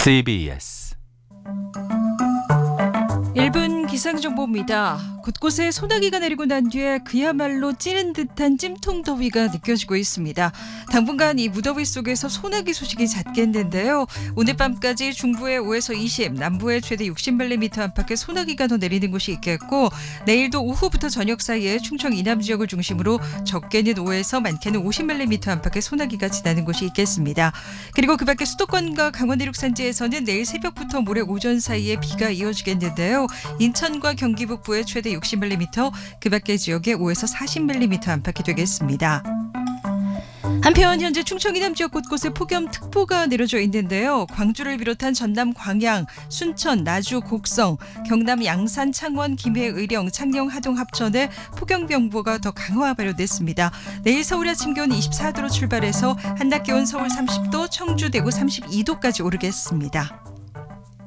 CBS 1분 기상정보입니다. 곳곳에 소나기가 내리고 난 뒤에 그야말로 찌는 듯한 찜통더위가 느껴지고 있습니다. 당분간 이 무더위 속에서 소나기 소식이 잦겠는데요. 오늘 밤까지 중부에 5에서 20, 남부에 최대 60mm 안팎의 소나기가 더 내리는 곳이 있겠고, 내일도 오후부터 저녁 사이에 충청 이남 지역을 중심으로 적게는 5에서 많게는 50mm 안팎의 소나기가 지나는 곳이 있겠습니다. 그리고 그 밖에 수도권과 강원 내륙 산지에서는 내일 새벽부터 모레 오전 사이에 비가 이어지겠는데요. 인천과 경기 북부에 최대 60mm, 그 밖의 지역에 5에서 40mm 안팎이 되겠습니다. 한편 현재 충청 이남 지역 곳곳에 폭염특보가 내려져 있는데요. 광주를 비롯한 전남 광양, 순천, 나주, 곡성, 경남 양산, 창원, 김해, 의령, 창녕, 하동, 합천에 폭염경보가 더 강화 발효됐습니다. 내일 서울 아침 기온 24도로 출발해서 한낮 기온 서울 30도, 청주, 대구 32도까지 오르겠습니다.